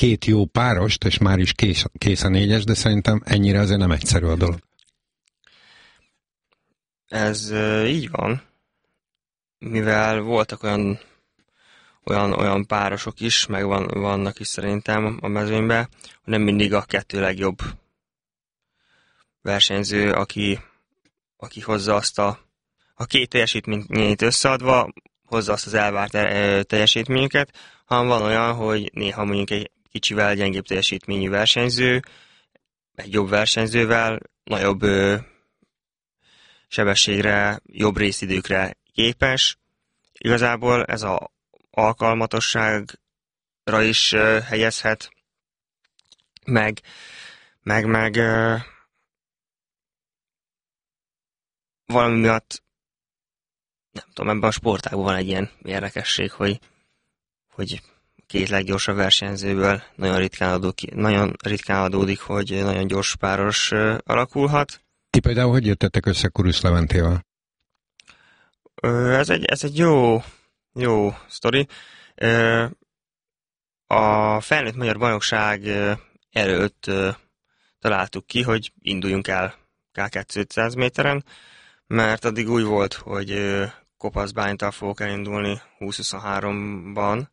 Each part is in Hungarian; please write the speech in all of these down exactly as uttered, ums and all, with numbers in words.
két jó párost, és már is kész, kész a négyes, de szerintem ennyire azért nem egyszerű a dolog. Ez uh, így van, mivel voltak olyan, olyan, olyan párosok is, meg van, vannak is szerintem a mezőnyben, hogy nem mindig a kettő legjobb versenyző, aki, aki hozza azt a, a két teljesítményt összeadva, hozza azt az elvárt teljesítményüket, hanem van olyan, hogy néha mondjuk egy kicsivel gyengébb teljesítményű versenyző, egy jobb versenyzővel, nagyobb ö, sebességre, jobb részidőkre képes. Igazából ez az alkalmatosságra is ö, helyezhet, meg, meg, meg ö, valami miatt, nem tudom, ebben a sportágban van egy ilyen érdekesség, hogy, hogy két leggyorsabb versenyzőből nagyon ritkán, adó ki, nagyon ritkán adódik, hogy nagyon gyors páros uh, alakulhat. Ti például hogy jöttetek össze Kurusz Leventével? Uh, ez, egy, ez egy jó, jó sztori. Uh, a felnőtt magyar bajnokság uh, előtt uh, találtuk ki, hogy induljunk el ká kétszáz méteren, mert addig úgy volt, hogy uh, Kopaszbánytól fogok elindulni húsz huszonháromban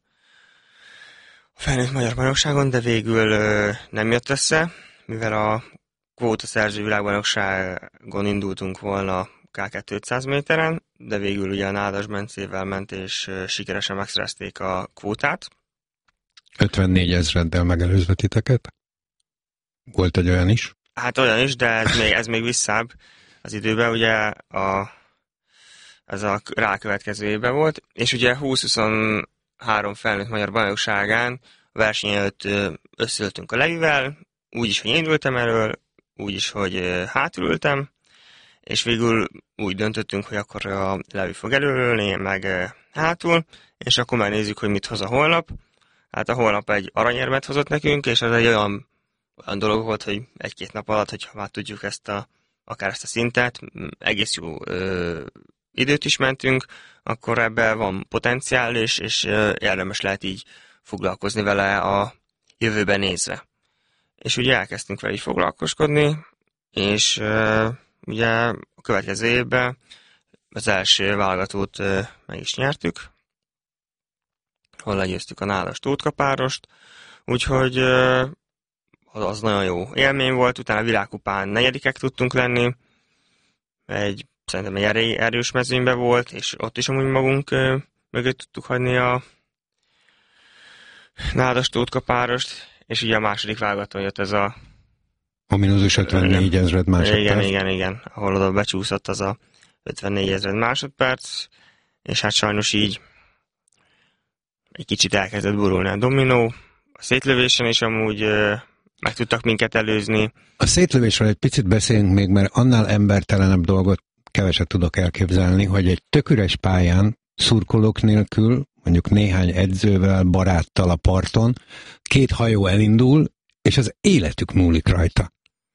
a felnőtt magyar bajnokságon, de végül ö, nem jött össze, mivel a kvóta szerző világbajnokságon indultunk volna ká kétszáz méteren, de végül ugye a Nádas Bencével ment, és ö, sikeresen megszerezték a kvótát. ötvennégy ezreddel megelőzve titeket? Volt egy olyan is? Hát olyan is, de ez még, ez még visszább az időben, ugye a ez a rákövetkező évben volt, és ugye húsz huszonhárom felnőtt magyar bajnokságán a verseny előtt összeültünk a Levivel, úgyis, hogy én indultam elől, úgyis, hogy hátulültem, és végül úgy döntöttünk, hogy akkor a Levi fog előülni, meg hátul, és akkor megnézzük, hogy mit hoz a holnap. Hát a holnap egy aranyérmet hozott nekünk, és az egy olyan, olyan dolog volt, hogy egy-két nap alatt, hogyha már tudjuk ezt a, akár ezt a szintet, egész jó ö, időt is mentünk, akkor ebben van potenciál, és, és érdemes lehet így foglalkozni vele a jövőben nézve. És ugye elkezdtünk vele így foglalkozkodni, és uh, ugye a következő évben az első válogatót uh, meg is nyertük, ahol legyőztük a Nádas Tóthkapárost, úgyhogy uh, az nagyon jó élmény volt, utána a világkupán negyedikek tudtunk lenni, egy szerintem egy erős mezőnyben volt, és ott is amúgy magunk ö, mögött tudtuk hagyni a Nádas Tóthkapárost, és ugye a második válogatón jött ez a... Ominózus ötvennégy ezred másodperc. Igen, igen, igen, ahol oda becsúszott az a ötvennégy ezred másodperc, és hát sajnos így egy kicsit elkezdett borulni a dominó. A szétlövésen is amúgy ö, meg tudtak minket előzni. A szétlövésről egy picit beszéljünk még, mert annál embertelenebb dolgot keveset tudok elképzelni, hogy egy tök üres pályán, szurkolók nélkül, mondjuk néhány edzővel, baráttal a parton, két hajó elindul, és az életük múlik rajta.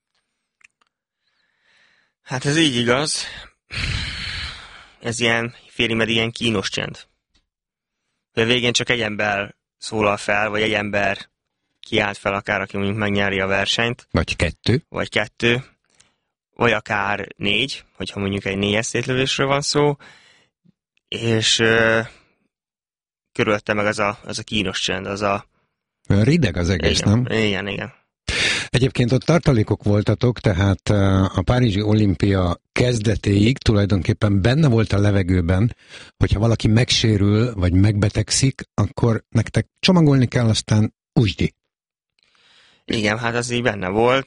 Hát ez így igaz. Ez ilyen, félig meddig ilyen kínos csend. A végén csak egy ember szólal fel, vagy egy ember kiállt fel akár, aki mondjuk megnyeri a versenyt. Vagy kettő. Vagy kettő. Vagy akár négy, hogyha mondjuk egy négyes szétlövésről van szó, és uh, körülötte meg az a, az a kínos csend, az a... Rideg az egész, igen, nem? Igen, igen. Egyébként ott tartalékok voltatok, tehát a Párizsi olimpia kezdetéig tulajdonképpen benne volt a levegőben, hogyha valaki megsérül, vagy megbetegszik, akkor nektek csomagolni kell, aztán úsdi. Igen, hát az így benne volt.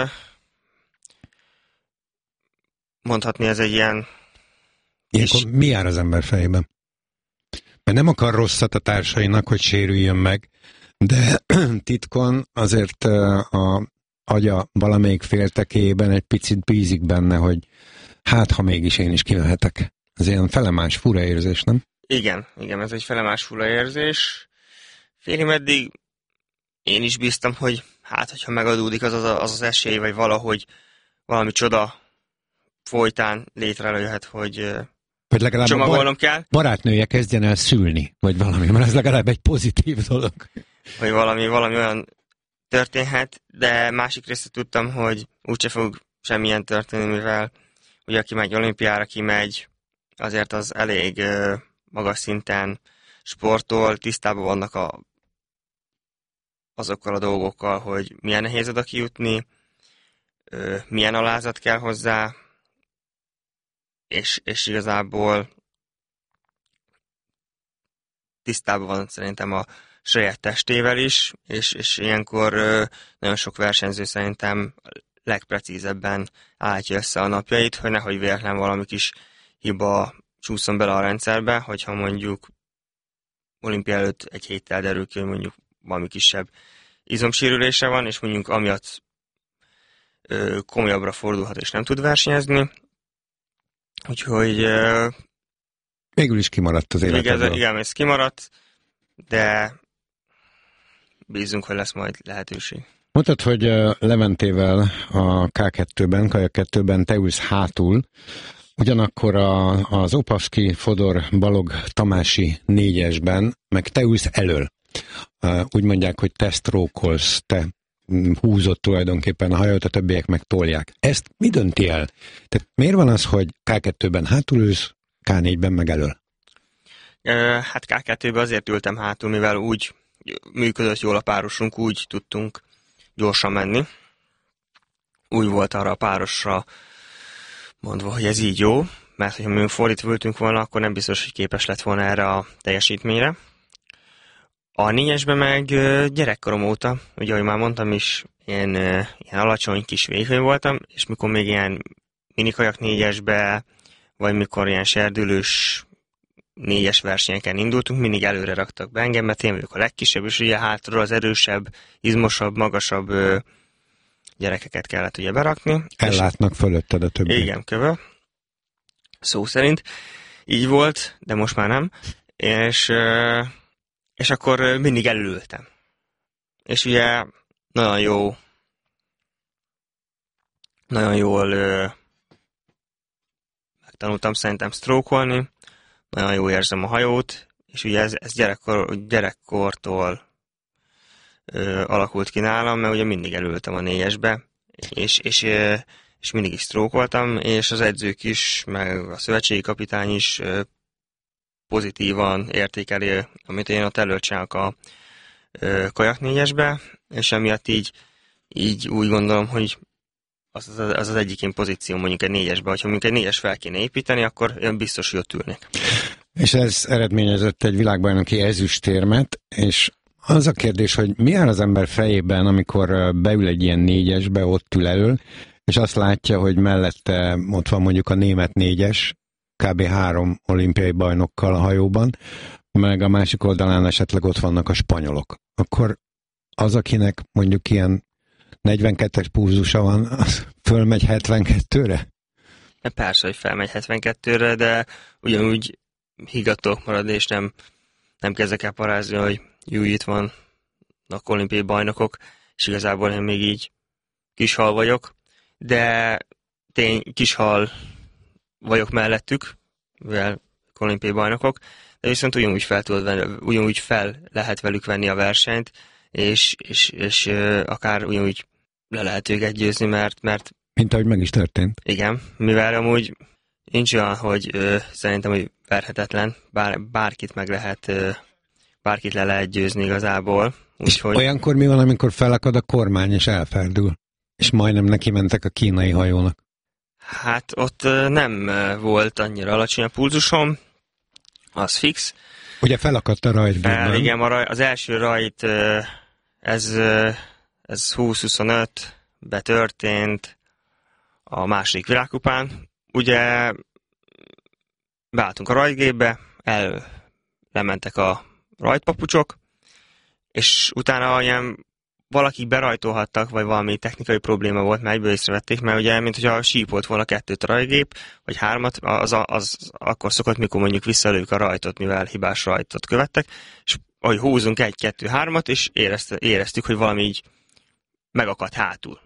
Mondhatni ez egy ilyen... Ilyenkor mi jár az ember fejében? Mert nem akar rosszat a társainak, hogy sérüljön meg, de titkon azért a agya valamelyik féltekében egy picit bízik benne, hogy hát, ha mégis én is kimehetek. Ez ilyen felemás fura érzés, nem? Igen, igen, ez egy felemás fura érzés. Félig meddig én is bíztam, hogy hát, hogyha megadódik az az, az az esély, vagy valahogy valami csoda folytán létrejöhet, hogy vagy legalább csomagolnom bar- kell. barátnője kezdjen el szülni, vagy valami, mert ez legalább egy pozitív dolog. hogy valami, valami olyan történhet, de másik részt tudtam, hogy úgyse fog semmilyen történni, mivel ugye aki megy olimpiára, kimegy, azért az elég ö, magas szinten sportol, tisztában vannak a, azokkal a dolgokkal, hogy milyen nehéz oda kijutni, ö, milyen alázat kell hozzá, és, és igazából tisztában van szerintem a saját testével is, és, és ilyenkor ö, nagyon sok versenyző szerintem legprecízebben állítja össze a napjait, hogy nehogy véletlen valami kis hiba csúszson bele a rendszerbe, hogyha mondjuk olimpia előtt egy héttel derül ki, hogy mondjuk valami kisebb izomsérülése van, és mondjuk amiatt ö, komolyabbra fordulhat, és nem tud versenyezni. Úgyhogy ö, végül is kimaradt az életedről. Igen, ez kimaradt, de bízunk, hogy lesz majd lehetőség. Mondtad, hogy Leventével a ká kettőben, kajak kettőben te ülsz hátul, ugyanakkor a, az Opavski, Fodor, Balog, Tamási négyesben, meg te ülsz elől. Úgy mondják, hogy te sztrókolsz, te húzott tulajdonképpen a hajót, a többiek meg tolják. Ezt mi dönti el? Tehát miért van az, hogy ká kettőben hátul ülsz, ká négyben meg elől? Hát ká kettőben azért ültem hátul, mivel úgy működött jól a párosunk, úgy tudtunk gyorsan menni. Úgy volt arra a párosra mondva, hogy ez így jó, mert hogyha mi fordítva ültünk volna, akkor nem biztos, hogy képes lett volna erre a teljesítményre. A négyesben meg gyerekkorom óta, ugye, ahogy már mondtam is, én ilyen alacsony kis vékony voltam, és mikor még ilyen minikajak négyesbe, vagy mikor ilyen serdülős négyes versenyeken indultunk, mindig előre raktak be engem, mert én vagyok a legkisebb, és ugye hátról az erősebb, izmosabb, magasabb ö, gyerekeket kellett ugye berakni. Ellátnak fölötted a többiek. Igen, kövő. Szó szerint. Így volt, de most már nem. És, ö, és akkor mindig elültem. És ugye nagyon jó, nagyon jól ö, megtanultam szerintem sztrókolni, nagyon jól érzem a hajót, és ugye ez, ez gyerekkor, gyerekkortól ö, alakult ki nálam, mert ugye mindig elültem a négyesbe, és, és, ö, és mindig is sztrókoltam, és az edzők is, meg a szövetségi kapitány is ö, pozitívan értékeli, amit én ott előtt csinálok a ö, kajak négyesbe, és emiatt így, így úgy gondolom, hogy az az, az az egyik én pozíció mondjuk egy négyesbe, hogyha mondjuk egy négyes fel kéne építeni, akkor én biztos, hogy ott ülnék. És ez eredményezett egy világbajnoki ezüstérmet, és az a kérdés, hogy mi áll az ember fejében, amikor beül egy ilyen négyesbe, ott ül elől, és azt látja, hogy mellette ott van mondjuk a német négyes, kb. három olimpiai bajnokkal a hajóban, meg a másik oldalán esetleg ott vannak a spanyolok. Akkor az, akinek mondjuk ilyen negyvenkettes pulzusa van, az fölmegy hetvenkettőre? Persze, hogy felmegy hetvenkettőre, de ugyanúgy higgadtok marad, és nem, nem kezdek el parázni, hogy jó, itt van a olimpiai bajnokok, és igazából én még így kishal vagyok, de tény, kishal vagyok mellettük, mivel olimpiai bajnokok, de viszont ugyanúgy fel, tudod venni, ugyanúgy fel lehet velük venni a versenyt, és, és, és akár ugyanúgy le lehet őket győzni, mert, mert... Mint ahogy meg is történt. Igen, mivel amúgy nincs olyan, hogy ö, szerintem, hogy verhetetlen, bár, bárkit meg lehet, ö, bárkit le lehet győzni igazából. Úgyhogy... Olyankor mi van, amikor felakad a kormány és elferdül? És majdnem neki mentek a kínai hajónak. Hát ott ö, nem ö, volt annyira alacsony a pulzusom, az fix. Ugye felakadt a rajtban. Fel, igen, a raj, az első rajt, ö, ez... Ö, Ez húsz huszonöt betörtént a második világkupán. Ugye beálltunk a rajtgépbe, el lementek a rajtpapucsok, és utána ilyen valakik berajtolhattak, vagy valami technikai probléma volt, mert egyből észrevették, mert ugye, mint hogyha sípolt volna kettőt a rajtgép, vagy hármat, az, az, az akkor szokott, mikor mondjuk visszalőjük a rajtot, mivel hibás rajtot követtek, és ahogy húzunk egy, kettő, hármat, és érezte, éreztük, hogy valami így megakadt hátul.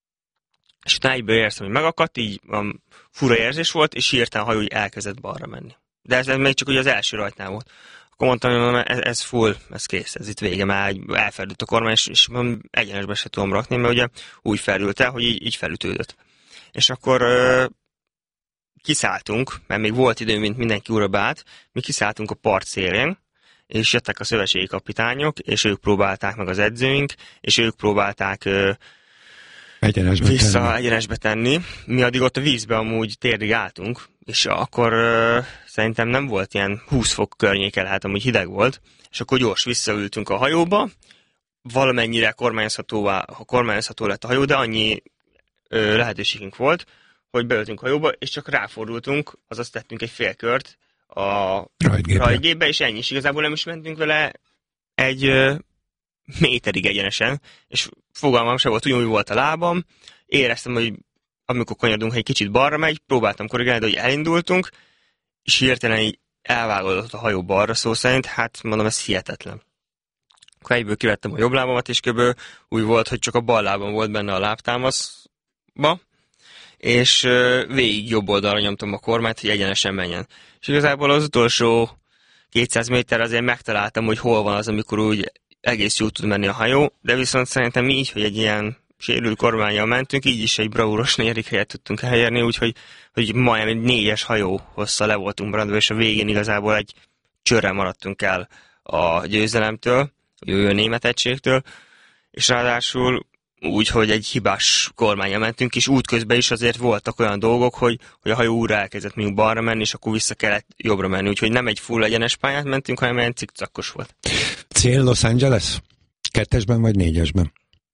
És utána egyből éreztem, hogy megakadt, így um, fura érzés volt, és hirtelen a hajó elkezdett balra menni. De ez még csak ugye az első rajtnál volt. Akkor mondtam, hogy ez, ez full, ez kész, ez itt vége, már elferdült a kormány, és, és egyenesbe se tudom rakni, mert ugye úgy felült el, hogy így, így felütődött. És akkor ö, kiszálltunk, mert még volt idő, mint mindenki újra beállt, mi kiszálltunk a part szélén, és jöttek a szövetségi kapitányok, és ők próbálták meg az edzőink, és ők próbálták ö, egyenesbe vissza tenni. egyenesbe tenni. Mi addig ott a vízbe amúgy térdig álltunk, és akkor ö, szerintem nem volt ilyen húsz fok környéke, hát amúgy hideg volt, és akkor gyors visszaültünk a hajóba, valamennyire kormányozhatóvá, kormányozható lett a hajó, de annyi ö, lehetőségünk volt, hogy beültünk a hajóba, és csak ráfordultunk, azaz tettünk egy félkört a rajtgépbe, és ennyi is. Igazából nem is mentünk vele egy ö, méterig egyenesen, és fogalmam sem volt, ugyanúgy volt a lábam, éreztem, hogy amikor kanyarodunk, egy kicsit balra megy, próbáltam korrigálni, de hogy elindultunk, és hirtelen így elvágódott a hajó balra, szó szerint, hát mondom, ez hihetetlen. Akkor egyből kivettem a jobb lábamat, és kb. Úgy volt, hogy csak a bal lábam volt benne a lábtámaszba, és végig jobb oldalra nyomtam a kormányt, hogy egyenesen menjen. És igazából az utolsó kétszáz méter azért megtaláltam, hogy hol van az, amikor úgy egész jól tud menni a hajó, de viszont szerintem így, hogy egy ilyen sérült kormánnyal mentünk, így is egy bravúros negyedik helyet tudtunk elérni, úgyhogy hogy majdnem egy négyes hajó hossza le voltunk maradva, és a végén igazából egy csörrel maradtunk el a győzelemtől, a jó német egységtől, és ráadásul úgy, hogy egy hibás kormánnyal mentünk, és útközben is azért voltak olyan dolgok, hogy, hogy a hajó újra elkezdett mondjuk balra menni, és akkor vissza kellett jobbra menni, úgyhogy nem egy full egyenes pályát mentünk, hanem egy cikcakos volt. Cél Los Angeles? Kettesben vagy négyesben?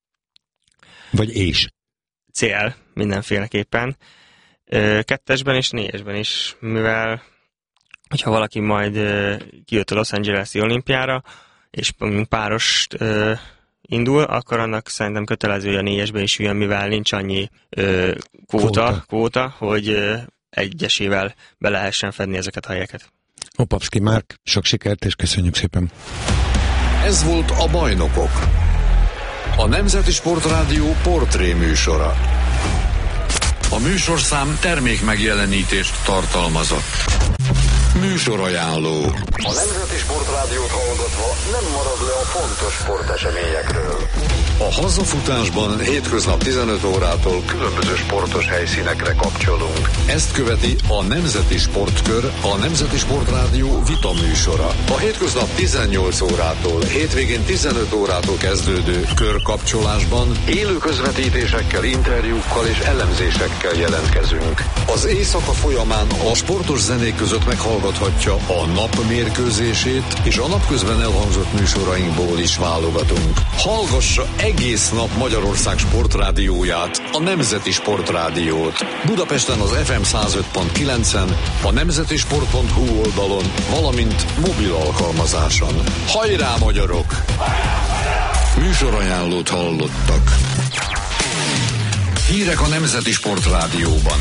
Vagy és? Cél mindenféleképpen. Kettesben és négyesben is, mivel hogyha valaki majd kijött a Los Angeles-i olimpiára, és párost indul, akkor annak szerintem kötelező, hogy a négyesbe is jön, mivel nincs annyi ö, kvóta, kvóta. kvóta, hogy ö, egyesével be lehessen fedni ezeket a helyeket. Opavszky Márk, sok sikert, és köszönjük szépen. Ez volt a Bajnokok, a Nemzeti Sportrádió portré műsora. A műsorszám termék megjelenítést tartalmazott. Műsorajánló. A Nemzeti Sportrádiót hallgatva nem marad le a fontos sporteseményekről. A hazafutásban hétköznap tizenöt órától különböző sportos helyszínekre kapcsolunk. Ezt követi a Nemzeti Sportkör, a Nemzeti Sportrádió vita műsora. A hétköznap tizennyolc órától, hétvégén tizenöt órától kezdődő körkapcsolásban élő közvetítésekkel, interjúkkal és elemzésekkel jelentkezünk. Az éjszaka folyamán a sportos zenék között meghallgathatja a nap mérkőzését, és a napközben elhangzott műsorainkból is válogatunk. Hallgassa egész nap Magyarország sportrádióját, a Nemzeti Sportrádiót. Budapesten az ef em száz öt pont kilencen, a nemzetisport pont hu oldalon, valamint mobil alkalmazáson. Hajrá, magyarok! Műsorajánlót hallottak. Hírek a Nemzeti Sportrádióban.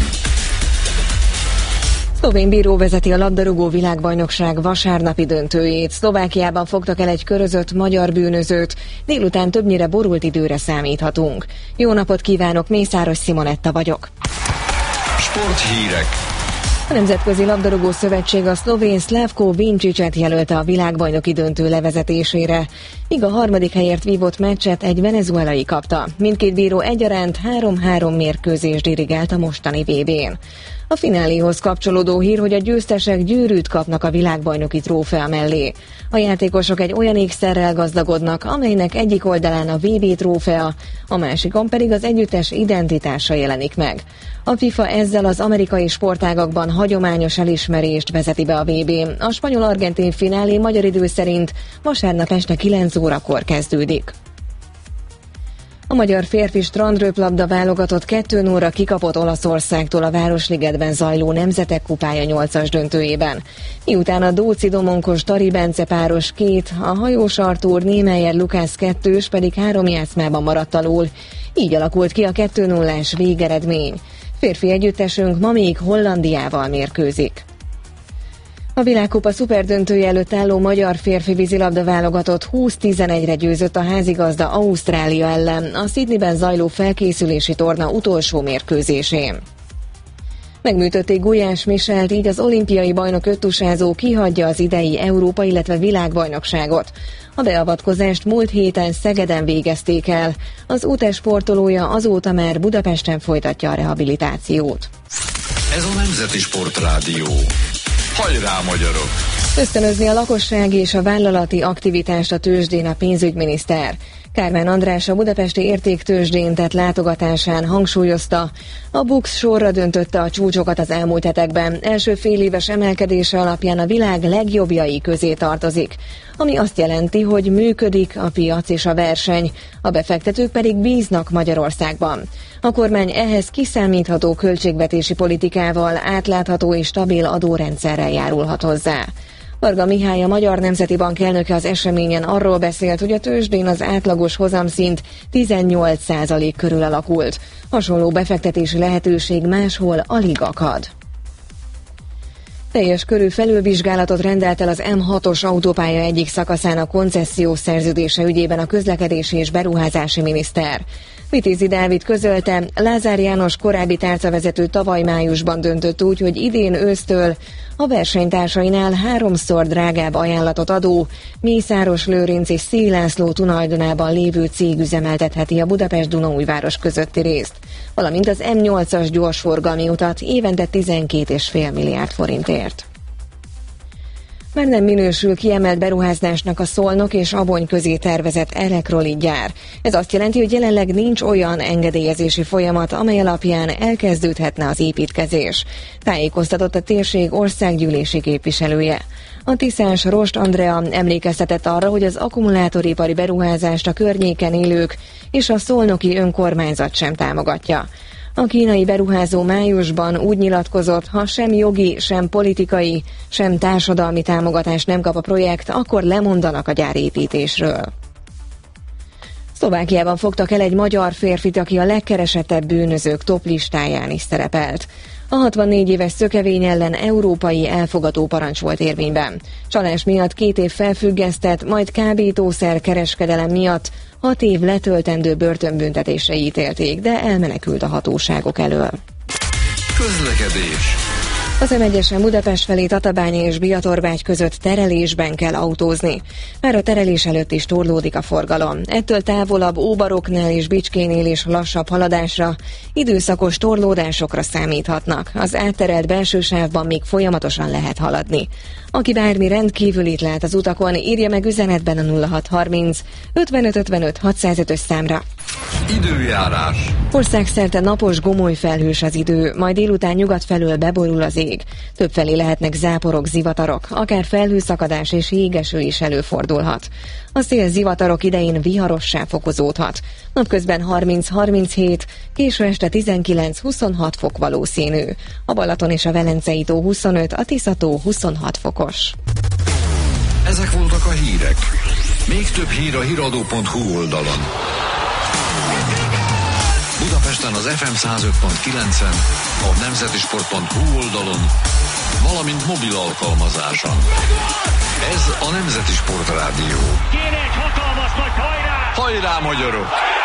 Szlovén bíró vezeti a labdarúgó világbajnokság vasárnapi döntőjét. Szlovákiában fogtak el egy körözött magyar bűnözőt. Délután többnyire borult időre számíthatunk. Jó napot kívánok, Mészáros Simonetta vagyok. Sporthírek. A Nemzetközi Labdarúgó Szövetség a szlovén Slavko Vinčićet jelölte a világbajnoki döntő levezetésére, míg a harmadik helyért vívott meccset egy venezuelai kapta. Mindkét bíró egyaránt három-három mérkőzést dirigált a mostani vé bén. A fináléhoz kapcsolódó hír, hogy a győztesek gyűrűt kapnak a világbajnoki trófea mellé. A játékosok egy olyan ékszerrel gazdagodnak, amelynek egyik oldalán a vé bé trófea, a másikon pedig az együttes identitása jelenik meg. A FIFA ezzel az amerikai sportágakban hagyományos elismerést vezeti be a vé bén. A spanyol-argentin finálé magyar idő szerint vasárnap este kilenc órakor kezdődik. A magyar férfi strandröplabda válogatott kettő nulla kikapott Olaszországtól a Városligetben zajló Nemzetek Kupája nyolcas döntőjében. Miután a Dóczi Domonkos Tari Bence páros két, a hajós Artúr Némeyer Lukász kettős pedig három játszmában maradt alul. Így alakult ki a kettő nullás végeredmény. Férfi együttesünk ma még Hollandiával mérkőzik. A világkupa szuperdöntője előtt álló magyar férfi vízilabda válogatott húsz tizenegyre győzött a házigazda Ausztrália ellen a Sydneyben zajló felkészülési torna utolsó mérkőzésén. Megműtötték Gulyás Michelt, így az olimpiai bajnok öttusázó kihagyja az idei Európa, illetve világbajnokságot. A beavatkozást múlt héten Szegeden végezték el. Az u té e sportolója azóta már Budapesten folytatja a rehabilitációt. Ez a Nemzeti Sportrádió. Hajrá, magyarok! Ösztönözni a lakossági és a vállalati aktivitást a tőzsdén a pénzügyminiszter. Kármán András a budapesti értéktőzsdén tett látogatásán hangsúlyozta, a BUX sorra döntötte a csúcsokat az elmúlt hetekben. Első fél éves emelkedése alapján a világ legjobbjai közé tartozik, ami azt jelenti, hogy működik a piac és a verseny, a befektetők pedig bíznak Magyarországban. A kormány ehhez kiszámítható költségvetési politikával, átlátható és stabil adórendszerrel járulhat hozzá. Varga Mihály, a Magyar Nemzeti Bank elnöke az eseményen arról beszélt, hogy a tőzsdén az átlagos hozamszint tizennyolc százalék körül alakult. Hasonló befektetési lehetőség máshol alig akad. Teljes körű felülvizsgálatot rendelt el az M hatos autópálya egyik szakaszának koncesziós szerződése ügyében a közlekedési és beruházási miniszter. Vitézi Dávid közölte, Lázár János korábbi tárcavezető tavaly májusban döntött úgy, hogy idén ősztől a versenytársainál háromszor drágább ajánlatot adó Mészáros Lőrinc és Szély László tulajdonában lévő cég üzemeltetheti a Budapest-Dunaújváros közötti részt, valamint az M nyolcas gyorsforgalmi utat évente tizenkét egész öt milliárd forintért. Már nem minősül kiemelt beruházásnak a Szolnok és Abony közé tervezett elektrolit gyár. Ez azt jelenti, hogy jelenleg nincs olyan engedélyezési folyamat, amely alapján elkezdődhetne az építkezés. Tájékoztatott a térség országgyűlési képviselője. A tiszás Rost Andrea emlékeztetett arra, hogy az akkumulátoripari beruházást a környéken élők és a szolnoki önkormányzat sem támogatja. A kínai beruházó májusban úgy nyilatkozott, ha sem jogi, sem politikai, sem társadalmi támogatást nem kap a projekt, akkor lemondanak a gyárépítésről. Szlovákiában fogtak el egy magyar férfit, aki a legkeresettebb bűnözők top listáján is szerepelt. A hatvannégy éves szökevény ellen európai elfogató parancs volt érvényben. Csalás miatt két év felfüggesztett, majd kábítószer kereskedelem miatt hat év letöltendő börtönbüntetésre ítélték, de elmenekült a hatóságok elől. Közlekedés. Az em egyesen Budapest felé Tatabánya és Biatorbágy között terelésben kell autózni. Már a terelés előtt is torlódik a forgalom. Ettől távolabb Óbaroknál és Bicskénél is lassabb haladásra, időszakos torlódásokra számíthatnak. Az átterelt belső sávban még folyamatosan lehet haladni. Aki bármi rendkívülit lát az utakon, írja meg üzenetben a nulla hat harminc ötvenöt ötvenöt hatszázötös számra. Időjárás. Országszerte napos, gomoly felhős az idő, majd délután nyugat felől beborul az ég. Többfelé lehetnek záporok, zivatarok, akár felhőszakadás és jégeső is előfordulhat. A szél zivatarok idején viharossá fokozódhat. Napközben harminc-harminchét, késő este tizenkilenc-huszonhat fok valószínű. A Balaton és a Velencei tó huszonöt, a Tisza-tó huszonhat fokos. Ezek voltak a hírek. Még több hír a híradó pont hu oldalon. Budapesten az ef em száz öt pont kilencen, a nemzetisport pont hu oldalon, valamint mobil alkalmazáson. Ez a Nemzeti Sportrádió. Kéne egy hatalmas nagy hajrá! Hajrá, magyarok!